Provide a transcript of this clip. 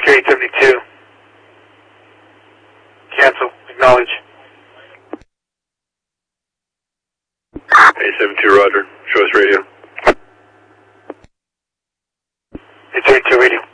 872. Cancel. Acknowledge. 872, roger. Show us radio. 872 radio.